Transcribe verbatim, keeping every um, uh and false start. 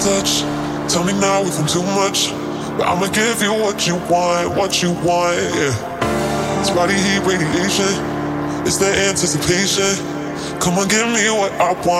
touch. Tell me now if I'm too much, but I'ma give you what you want, what you want, yeah. It's body heat radiation, it's the anticipation. Come on, give me what I want.